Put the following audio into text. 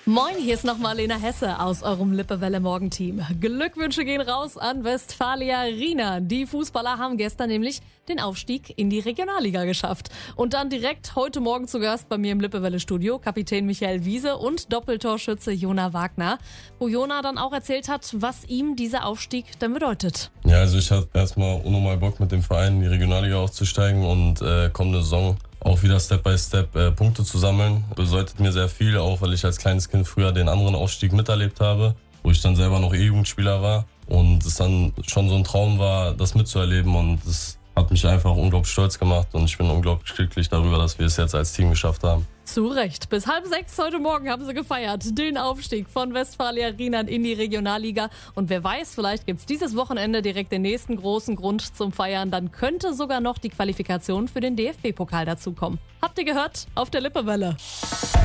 Moin, hier ist nochmal Lena Hesse aus eurem Lippewelle-Morgenteam. Glückwünsche gehen raus an Westfalia Riena. Die Fußballer haben gestern nämlich den Aufstieg in die Regionalliga geschafft. Und dann direkt heute Morgen zu Gast bei mir im Lippewelle-Studio Kapitän Michael Wiese und Doppeltorschütze Jona Wagner, wo Jona dann auch erzählt hat, was ihm dieser Aufstieg denn bedeutet. Ja, also ich hatte erstmal unnormal Bock mit dem Verein in die Regionalliga aufzusteigen und kommende Saison auch wieder Step by Step Punkte zu sammeln. Bedeutet mir sehr viel, auch weil ich als kleines Kind früher den anderen Aufstieg miterlebt habe, wo ich dann selber noch E-Jugendspieler war und es dann schon so ein Traum war, das mitzuerleben, und es hat mich einfach unglaublich stolz gemacht und ich bin unglaublich glücklich darüber, dass wir es jetzt als Team geschafft haben. Zu Recht. Bis 5:30 heute Morgen haben sie gefeiert. Den Aufstieg von Westfalia Riena in die Regionalliga. Und wer weiß, vielleicht gibt's dieses Wochenende direkt den nächsten großen Grund zum Feiern. Dann könnte sogar noch die Qualifikation für den DFB-Pokal dazukommen. Habt ihr gehört? Auf der Lippewelle.